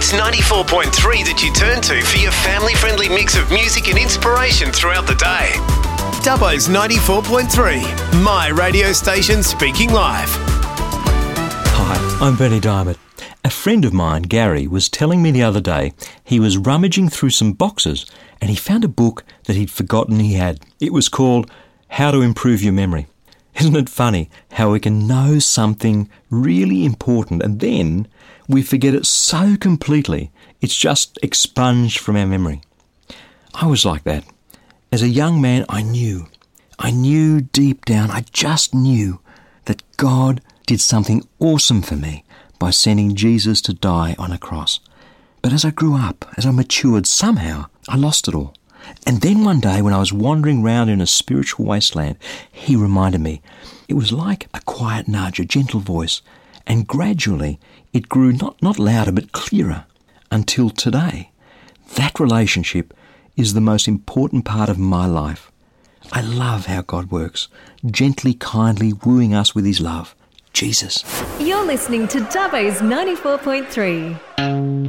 It's 94.3 that you turn to for your family-friendly mix of music and inspiration throughout the day. Dubbo's 94.3, my radio station speaking live. Hi, I'm Bernie Diamond. A friend of mine, Gary, was telling me the other day he was rummaging through some boxes and he found a book that he'd forgotten he had. It was called How to Improve Your Memory. Isn't it funny how we can know something really important and then we forget it so completely it's just expunged from our memory? I was like that. As a young man, I knew deep down, I just knew that God did something awesome for me by sending Jesus to die on a cross. But as I grew up, as I matured, somehow I lost it all. And then one day when I was wandering round in a spiritual wasteland, he reminded me. It was like a quiet nudge, a gentle voice, and gradually it grew not louder but clearer until today. That relationship is the most important part of my life. I love how God works, gently, kindly wooing us with his love. Jesus. You're listening to Dubbo's 94.3.